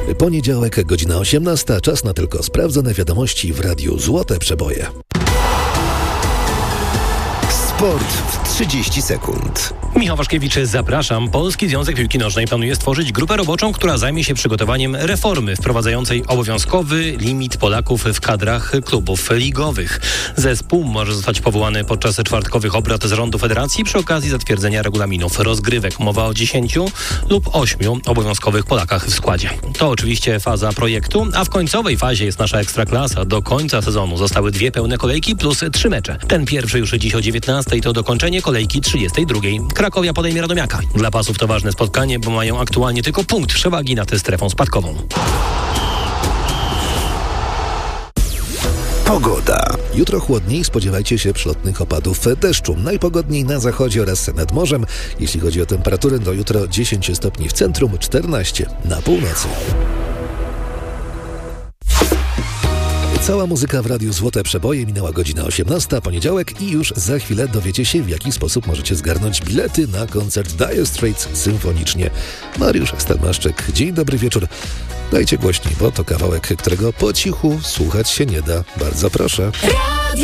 Poniedziałek, godzina 18, czas na tylko sprawdzone wiadomości w Radiu Złote Przeboje. Sport w 30 sekund. Michał Waszkiewicz, zapraszam. Polski Związek Piłki Nożnej planuje stworzyć grupę roboczą, która zajmie się przygotowaniem reformy wprowadzającej obowiązkowy limit Polaków w kadrach klubów ligowych. Zespół może zostać powołany podczas czwartkowych obrad zarządu federacji przy okazji zatwierdzenia regulaminów rozgrywek. Mowa o 10 lub 8 obowiązkowych Polakach w składzie. To oczywiście faza projektu, a w końcowej fazie jest nasza Ekstraklasa. Do końca sezonu zostały 2 pełne kolejki plus 3 mecze. Ten pierwszy już dziś o 19 to dokończenie kolejki 32. Krakowia podejmie Radomiaka. Dla pasów to ważne spotkanie, bo mają aktualnie tylko punkt przewagi nad strefą spadkową. Pogoda. Jutro chłodniej, spodziewajcie się przelotnych opadów deszczu. Najpogodniej na zachodzie oraz nad morzem. Jeśli chodzi o temperaturę, to jutro 10 stopni w centrum, 14 na północy. Cała muzyka w Radiu Złote Przeboje, minęła godzina 18, poniedziałek i już za chwilę dowiecie się, w jaki sposób możecie zgarnąć bilety na koncert Dire Straits symfonicznie. Mariusz Stelmaszczyk, dzień dobry wieczór. Dajcie głośniej, bo to kawałek, którego po cichu słuchać się nie da. Bardzo proszę.